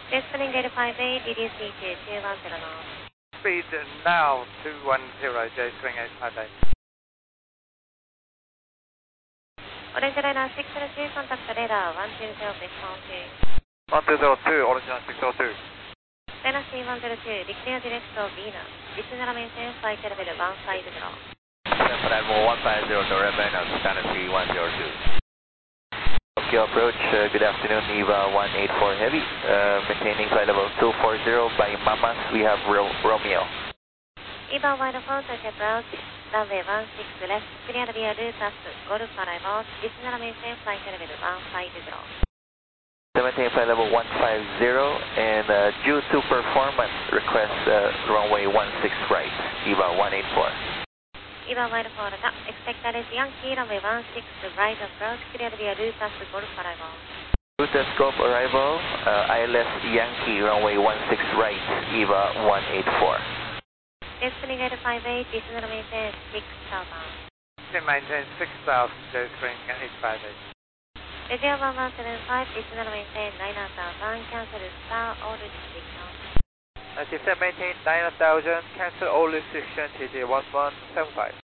Descending gate 58, DDC 210 knots. Speed now 210, J-swing 858. Orange Liner 602, contact radar 120, response 1202, original 602. Liner C102, declare direct to Venus. Descend maintain flight level 150. Bravo 150 to Ravena, Scanner C102. Tokyo approach, good afternoon, EVA 184 Heavy, maintaining flight level 240 by Mamas, we have Romeo. EVA 184 to approach, runway 16 left, clear via Lutas, Golf arrival, descend maintain flight level 150. Maintain flight level 150 and due to performance, request runway 16 right, EVA 184. EVA 184 が expected is Yankee runway 16 right approach clear via Lutas Golf arrival. Lutas Golf arrival, ILS Yankee runway 16 right, EVA 184. Descending at 58, descend maintain 6000. Maintain 6000, J-swing 858. Regia 1175, descend maintain 9000, cancel star all restrictions. Descend maintain 9000, cancel all restriction, TJ 1175.